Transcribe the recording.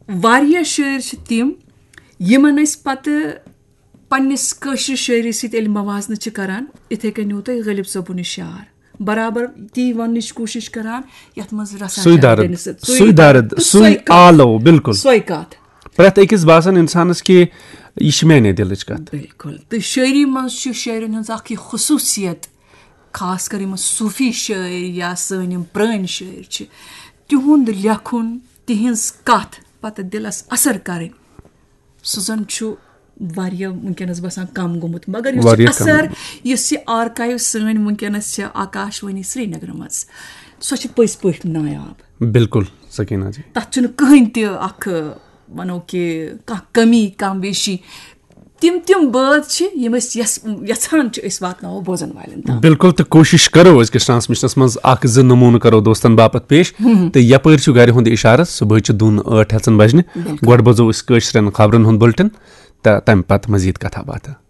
واریاہ شٲعر چھِ تِم یِمن أسۍ پتہٕ پننِس کٲشرِ شٲعری سۭتۍ ییٚلہِ موازنہٕ چھِ کران یِتھے کٔنۍ نیوٗ تۄہہِ غٲلب صٲبُن یہِ شعر برابر تی وننٕچ کوٗشش کران یتھ منٛز سۄے کتھ پرٛٮ۪تھ أکِس باسان اِنسانس کہِ یہِ چھِ میانے دِلٕچ کتھ. بِلکُل تہٕ شٲعری منٛز چھُ شٲعرن ہٕنٛز اکھ یہِ خصوٗصیت خاص کر یِم صوٗفی شٲعر یا سٲنۍ یِم پرٲنۍ شٲعر چھِ تِہُنٛد لیکھُن تِہنٛز کتھ پتہٕ دِلس اثر کرٕنۍ سُہ زن چھُ واریاہ وٕنکیٚنس باسان کم گوٚمُت مگر یُس اثر یُس یہِ آرکایو سٲنۍ وٕنکیٚنس چھِ آکاشوانی سرینگرٕ منٛز سۄ چھِ پٔزۍ پٲٹھۍ نایاب. بِلکُل سکیٖنا جی تتھ چھُنہٕ کٕہٕنۍ تہِ اکھ ونو کہِ کانٛہہ کمی کانٛہہ بیشی تِم بٲتھ چھِ یِم أسۍ یژھان چھِ أسۍ واتناوو بوزن والٮ۪ن تام. بِلکُل تہٕ کوٗشش کرو أزکِس ٹرانسمشنس منٛز 1-2 نموٗنہٕ کرو دوستن باپتھ پیش تہٕ یپٲرۍ چھُ گرِ ہُنٛد اِشارس صُبحٲچہِ 8 بجنہِ گۄڈٕ بوزو أسۍ کٲشرٮ۪ن خبرن ہُنٛد بُلٹن تہٕ تمہِ پتہٕ مزیٖد کتھا باتھا.